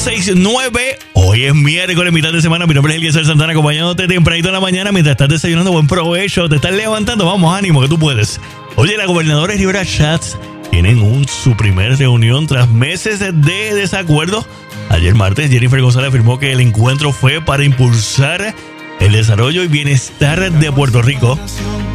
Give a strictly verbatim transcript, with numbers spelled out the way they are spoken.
seis nueve. Hoy es miércoles, mitad de semana. Mi nombre es Eliezer Santana, acompañándote tempranito en la mañana mientras estás desayunando. Buen provecho, te estás levantando. Vamos, ánimo, que tú puedes. Oye, la gobernadora Rivera Schatz tienen un, su primer reunión tras meses de desacuerdo. Ayer martes, Jennifer González afirmó que el encuentro fue para impulsar el desarrollo y bienestar de Puerto Rico.